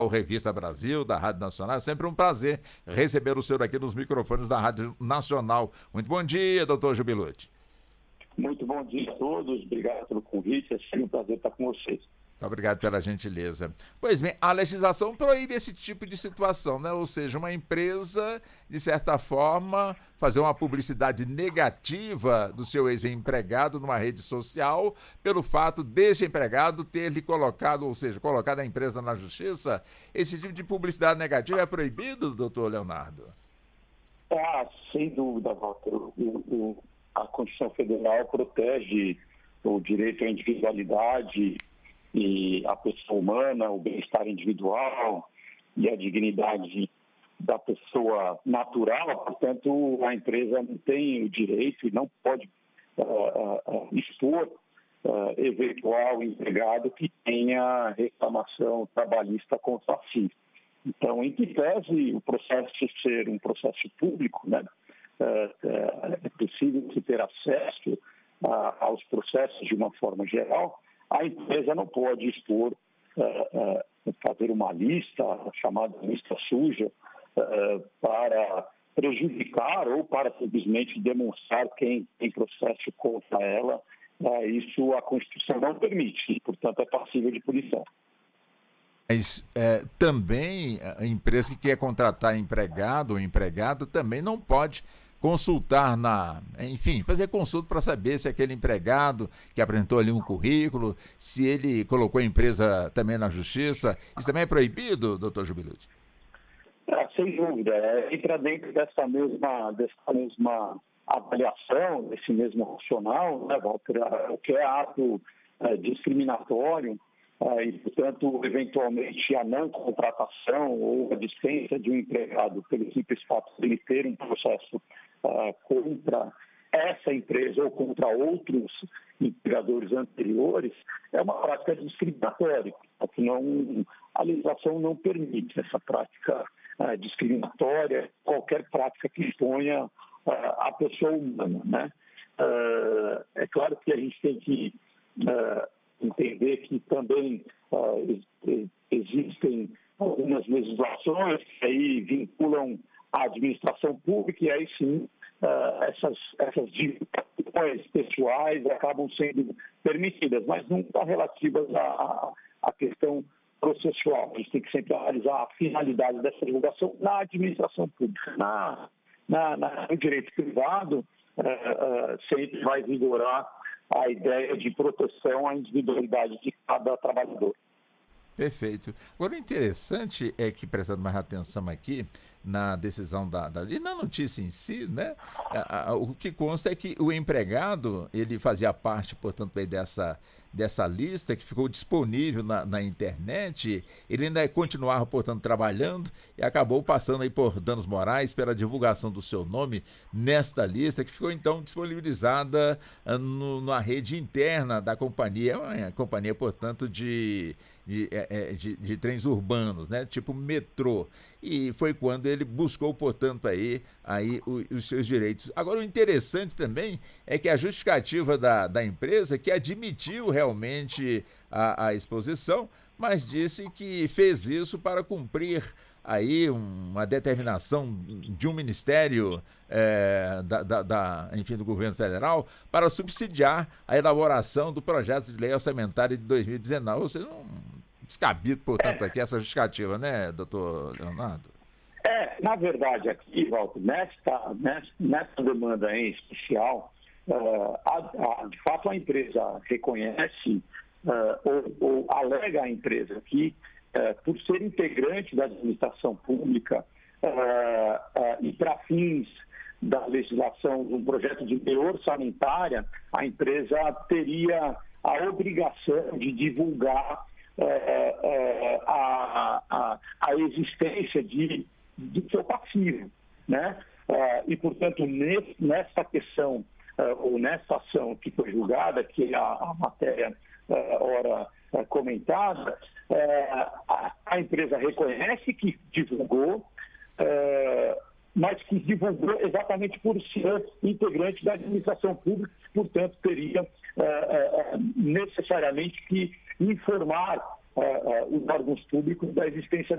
Revista Brasil, da Rádio Nacional. É sempre um prazer receber o senhor aqui nos microfones da Rádio Nacional. Muito bom dia, doutor Jubilute. Muito bom dia a todos, obrigado pelo convite, é sempre um prazer estar com vocês. Obrigado pela gentileza. Pois bem, a legislação proíbe esse tipo de situação, né? Ou seja, uma empresa, de certa forma, fazer uma publicidade negativa do seu ex-empregado numa rede social, pelo fato desse empregado ter lhe colocado, ou seja, colocado a empresa na justiça. Esse tipo de publicidade negativa é proibido, doutor Leonardo? Sem dúvida, Walter. A Constituição Federal protege o direito à individualidade e a pessoa humana, o bem-estar individual e a dignidade da pessoa natural. Portanto, a empresa não tem o direito e não pode expor eventual empregado que tenha reclamação trabalhista contra si. Então, em que pese o processo ser um processo público, né, é possível se ter acesso aos processos de uma forma geral, a empresa não pode expor, fazer uma lista, chamada lista suja, para prejudicar ou para simplesmente demonstrar quem tem processo contra ela. Isso a Constituição não permite, e, portanto, é passível de punição. Mas também a empresa que quer contratar empregado ou empregada também não pode consultar fazer consulta para saber se aquele empregado que apresentou ali um currículo, se ele colocou a empresa também na justiça. Isso também é proibido, doutor Jubilute? Sem dúvida. Entra dentro dessa mesma avaliação, desse mesmo racional, né, Walter, o que é ato discriminatório e, portanto, eventualmente a não contratação ou a dispensa de um empregado pelo simples fato de ele ter um processo contra essa empresa ou contra outros empregadores anteriores é uma prática discriminatória. A legislação não permite essa prática discriminatória, qualquer prática que exponha a pessoa humana, né? É claro que a gente tem que entender que também existem algumas legislações que aí vinculam a administração pública, e aí sim essas divisões pessoais acabam sendo permitidas, mas não estão relativas à questão processual. A gente tem que sempre analisar a finalidade dessa divulgação na administração pública. No direito privado, sempre vai vigorar a ideia de proteção à individualidade de cada trabalhador. Perfeito. Agora, o interessante é que, prestando mais atenção aqui na decisão e na notícia em si, né? O que consta é que o empregado, ele fazia parte, portanto, dessa lista que ficou disponível na internet. Ele ainda continuava, portanto, trabalhando e acabou passando aí por danos morais pela divulgação do seu nome nesta lista, que ficou, então, disponibilizada na rede interna da companhia. É uma companhia, portanto, de trens urbanos, né? Tipo metrô. E foi quando ele buscou, portanto, aí os seus direitos. Agora, o interessante também é que a justificativa da empresa, que admitiu realmente a exposição, mas disse que fez isso para cumprir aí uma determinação de um ministério do governo federal para subsidiar a elaboração do projeto de lei orçamentária de 2019. Ou seja, descabido, portanto, aqui essa justificativa, né, doutor Leonardo? Na verdade, aqui, Walter, nessa demanda em especial, de fato a empresa reconhece ou alega a empresa que, por ser integrante da administração pública e para fins da legislação do projeto de lei orçamentária, a empresa teria a obrigação de divulgar a existência de seu passivo, né? E, portanto, nessa questão, ou nessa ação que foi julgada, que é a matéria ora comentada, a empresa reconhece que divulgou, mas que divulgou exatamente por ser integrante da administração pública, portanto, teria necessariamente que informar os órgãos públicos da existência